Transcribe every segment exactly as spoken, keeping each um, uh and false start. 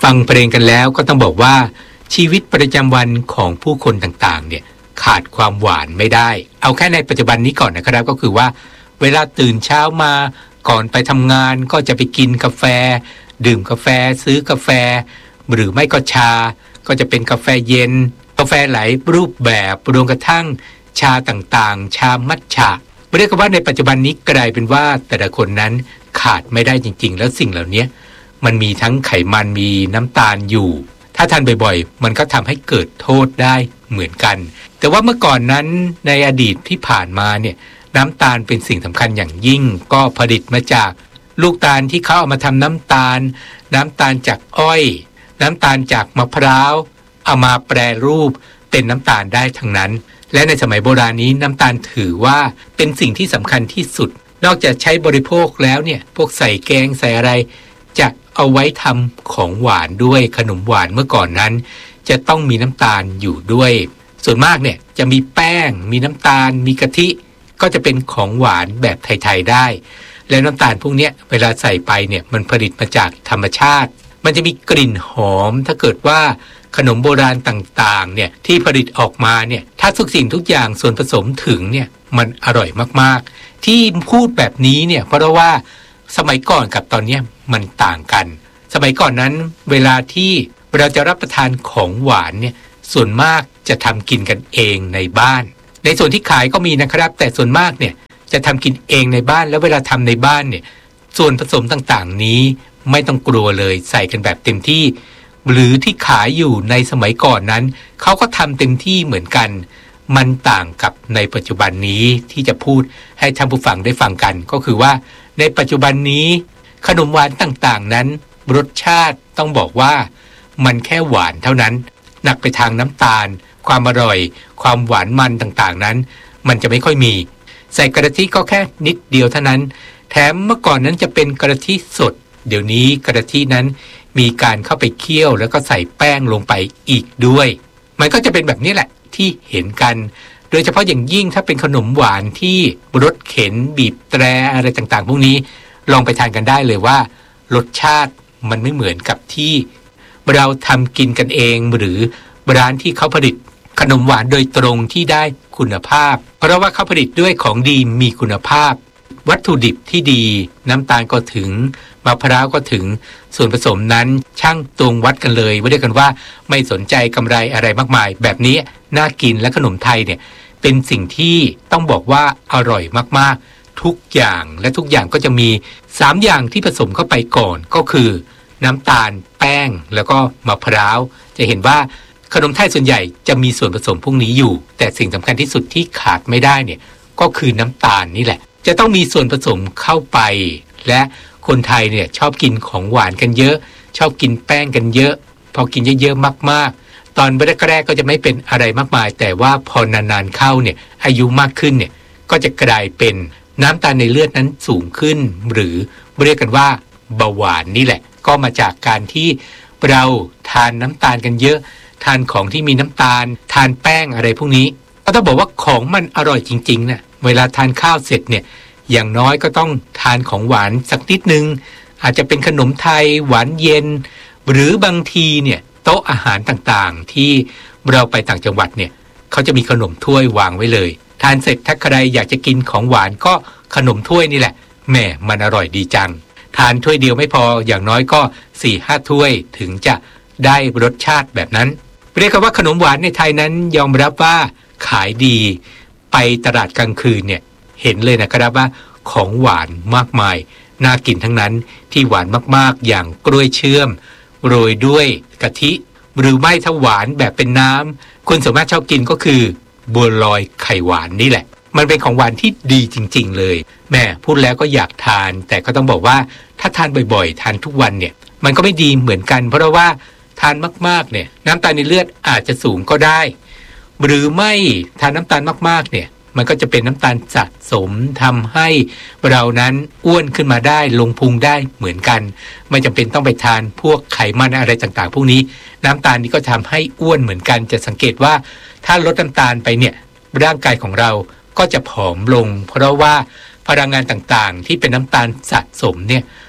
ฟังเพลงกันแล้วก็ต้องบอกว่าชีวิตประจำวันของผู้คนต่างๆเนี่ยขาดความหวานไม่ได้เอาแค่ในปัจจุบันนี้ก่อนนะครับก็คือว่าเวลาตื่นเช้ามาก่อนไปทำงานก็จะไปกินกาแฟดื่มกาแฟซื้อกาแฟหรือไม่ก็ชาก็จะเป็นกาแฟเย็นกาแฟหลายรูปแบบรวมกระทั่งชาต่างๆชามัทฉะเรียกว่าในปัจจุบันนี้กลายเป็นว่าแต่ละคนนั้นขาดไม่ได้จริงๆแล้วสิ่งเหล่านี้มันมีทั้งไขมันมีน้ำตาลอยู่ถ้าทานบ่อยๆมันก็ทำให้เกิดโทษได้เหมือนกันแต่ว่าเมื่อก่อนนั้นในอดีตที่ผ่านมาเนี่ยน้ำตาลเป็นสิ่งสำคัญอย่างยิ่งก็ผลิตมาจากลูกตาลที่เขาเอามาทำน้ำตาลน้ำตาลจากอ้อยน้ำตาลจากมะพร้าวเอามาแปรรูปเป็นน้ำตาลได้ทั้งนั้นและในสมัยโบราณนี้น้ำตาลถือว่าเป็นสิ่งที่สำคัญที่สุดนอกจากใช้บริโภคแล้วเนี่ยพวกใส่แกงใส่อะไรจะเอาไว้ทำของหวานด้วยขนมหวานเมื่อก่อนนั้นจะต้องมีน้ำตาลอยู่ด้วยส่วนมากเนี่ยจะมีแป้งมีน้ำตาลมีกะทิก็จะเป็นของหวานแบบไทยๆได้และน้ำตาลพวกนี้เวลาใส่ไปเนี่ยมันผลิตมาจากธรรมชาติมันจะมีกลิ่นหอมถ้าเกิดว่าขนมโบราณต่างๆเนี่ยที่ผลิตออกมาเนี่ยถ้าทุกสิ่งทุกอย่างส่วนผสมถึงเนี่ยมันอร่อยมากๆที่พูดแบบนี้เนี่ยเพราะว่าสมัยก่อนกับตอนนี้มันต่างกันสมัยก่อนนั้นเวลาที่เราจะรับประทานของหวานเนี่ยส่วนมากจะทำกินกันเองในบ้านในส่วนที่ขายก็มีนะครับแต่ส่วนมากเนี่ยจะทำกินเองในบ้านแล้วเวลาทำในบ้านเนี่ยส่วนผสมต่างๆนี้ไม่ต้องกลัวเลยใส่กันแบบเต็มที่หรือที่ขายอยู่ในสมัยก่อนนั้นเขาก็ทำเต็มที่เหมือนกันมันต่างกับในปัจจุบันนี้ที่จะพูดให้ท่านผู้ฟังได้ฟังกันก็คือว่าในปัจจุบันนี้ขนมหวานต่างๆนั้นรสชาติต้องบอกว่ามันแค่หวานเท่านั้นหนักไปทางน้ำตาลความอร่อยความหวานมันต่างๆนั้นมันจะไม่ค่อยมีใส่กะทิก็แค่นิดเดียวเท่านั้นแถมเมื่อก่อนนั้นจะเป็นกะทิสดเดี๋ยวนี้กะทินั้นมีการเข้าไปเคี่ยวแล้วก็ใส่แป้งลงไปอีกด้วยมันก็จะเป็นแบบนี้แหละที่เห็นกันโดยเฉพาะอย่างยิ่งถ้าเป็นขนมหวานที่รสเข็นบีบแตรอะไรต่างๆพวกนี้ลองไปทานกันได้เลยว่ารสชาติมันไม่เหมือนกับที่เราทำกินกันเองหรือร้านที่เขาผลิตขนมหวานโดยตรงที่ได้คุณภาพเพราะว่าเขาผลิตด้วยของดีมีคุณภาพวัตถุดิบที่ดีน้ำตาลก็ถึงมะพร้าวก็ถึงส่วนผสมนั้นช่างตวงวัดกันเลยว่าเรียกกันว่าไม่สนใจกำไรอะไรมากมายแบบนี้น่ากินและขนมไทยเนี่ยเป็นสิ่งที่ต้องบอกว่าอร่อยมากๆทุกอย่างและทุกอย่างก็จะมีสามอย่างที่ผสมเข้าไปก่อนก็คือน้ำตาลแป้งแล้วก็มะพร้าวจะเห็นว่าขนมไทยส่วนใหญ่จะมีส่วนผสมพวกนี้อยู่แต่สิ่งสำคัญที่สุดที่ขาดไม่ได้เนี่ยก็คือน้ำตาลนี่แหละจะต้องมีส่วนผสมเข้าไปและคนไทยเนี่ยชอบกินของหวานกันเยอะชอบกินแป้งกันเยอะพอกินเยอะๆมากๆตอนแรกๆก็จะไม่เป็นอะไรมากมายแต่ว่าพอนานๆเข้าเนี่ยอายุมากขึ้นเนี่ยก็จะกลายเป็นน้ำตาลในเลือดนั้นสูงขึ้นหรือเรียกกันว่าเบาหวานนี่แหละก็มาจากการที่เราทานน้ำตาลกันเยอะทานของที่มีน้ำตาลทานแป้งอะไรพวกนี้ก็ต้องบอกว่าของมันอร่อยจริงๆนะเวลาทานข้าวเสร็จเนี่ยอย่างน้อยก็ต้องทานของหวานสักนิดนึงอาจจะเป็นขนมไทยหวานเย็นหรือบางทีเนี่ยโต๊ะอาหารต่างๆที่เราไปต่างจังหวัดเนี่ยเขาจะมีขนมถ้วยวางไว้เลยทานเสร็จถ้าใครอยากจะกินของหวานก็ขนมถ้วยนี่แหละแหมมันอร่อยดีจังทานถ้วยเดียวไม่พออย่างน้อยก็ สี่ห้า ถ้วยถึงจะได้รสชาติแบบนั้นเรียกว่าขนมหวานในไทยนั้นยอมรับว่าขายดีไปตลาดกลางคืนเนี่ยเห็นเลยนะครับว่าของหวานมากมายน่ากินทั้งนั้นที่หวานมากๆอย่างกล้วยเชื่อมโรยด้วยกะทิหรือไม่ถ้าหวานแบบเป็นน้ำคุณสามารถชอบกินก็คือบัวลอยไข่หวานนี่แหละมันเป็นของหวานที่ดีจริงๆเลยแม่พูดแล้วก็อยากทานแต่ก็ต้องบอกว่าถ้าทานบ่อยๆทานทุกวันเนี่ยมันก็ไม่ดีเหมือนกันเพราะว่าทานมากๆเนี่ยน้ำตาลในเลือดอาจจะสูงก็ได้หรือไม่ทานน้ำตาลมากๆเนี่ยมันก็จะเป็นน้ำตาลสะสมทำให้เรานั้นอ้วนขึ้นมาได้ลงพุงได้เหมือนกันไม่จำเป็นต้องไปทานพวกไขมันอะไรต่างๆพวกนี้น้ำตาลนี้ก็ทำให้อ้วนเหมือนกันจะสังเกตว่าถ้าลดน้ำตาลไปเนี่ยร่างกายของเราก็จะผอมลงเพราะว่าพลังงานต่างๆที่เป็นน้ำตาลสะสมเนี่ย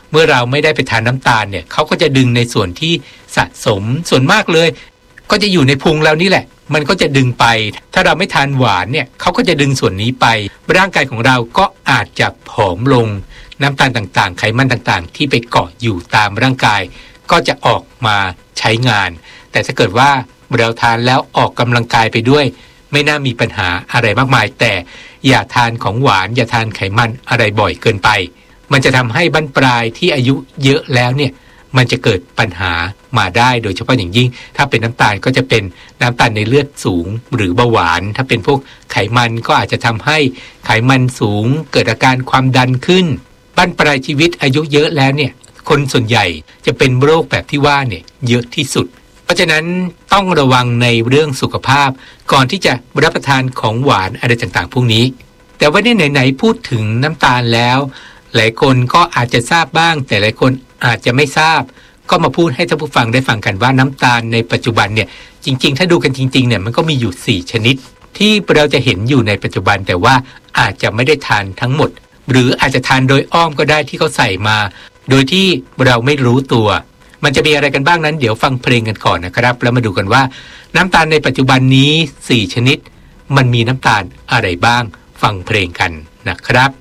เมื่อเราไม่ได้ไปทานน้ำตาลเนี่ยเขาก็จะดึงในส่วนที่สะสมส่วนมากเลยก็จะอยู่ในพุงเรานี่แหละมันก็จะดึงไปถ้าเราไม่ทานหวานเนี่ยเขาก็จะดึงส่วนนี้ไปร่างกายของเราก็อาจจะผอมลงน้ำตาลต่างๆไขมันต่างๆที่ไปเกาะอยู่ตามร่างกายก็จะออกมาใช้งานแต่ถ้าเกิดว่าเราทานแล้วออกกำลังกายไปด้วยไม่น่ามีปัญหาอะไรมากมายแต่อย่าทานของหวานอย่าทานไขมันอะไรบ่อยเกินไปมันจะทำให้บั้นปลายที่อายุเยอะแล้วเนี่ยมันจะเกิดปัญหามาได้โดยเฉพาะอย่างยิ่งถ้าเป็นน้ำตาลก็จะเป็นน้ำตาลในเลือดสูงหรือเบาหวานถ้าเป็นพวกไขมันก็อาจจะทำให้ไขมันสูงเกิดอาการความดันขึ้นบั้นปลายชีวิตอายุเยอะแล้วเนี่ยคนส่วนใหญ่จะเป็นโรคแบบที่ว่าเนี่ยเยอะที่สุดเพราะฉะนั้นต้องระวังในเรื่องสุขภาพก่อนที่จะรับประทานของหวานอะไรต่างๆพวกนี้แต่ว่าเนี่ยไหนๆพูดถึงน้ำตาลแล้วหลายคนก็อาจจะทราบบ้างแต่หลายคนอาจจะไม่ทราบก็มาพูดให้ท่านผู้ฟังได้ฟังกันว่าน้ำตาลในปัจจุบันเนี่ยจริงๆถ้าดูกันจริงๆเนี่ยมันก็มีอยู่สี่ชนิดที่เราจะเห็นอยู่ในปัจจุบันแต่ว่าอาจจะไม่ได้ทานทั้งหมดหรืออาจจะทานโดยอ้อมก็ได้ที่เขาใส่มาโดยที่เราไม่รู้ตัวมันจะมีอะไรกันบ้างนั้นเดี๋ยวฟังเพลงกันก่อนนะครับแล้วมาดูกันว่าน้ำตาลในปัจจุบันนี้สี่ชนิดมันมีน้ำตาลอะไรบ้างฟังเพลงกันนะครับ